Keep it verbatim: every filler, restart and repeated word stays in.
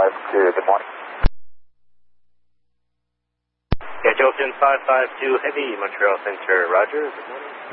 five two, good morning. Yeah, Jolton five five two Heavy, Montreal Center, roger, good morning.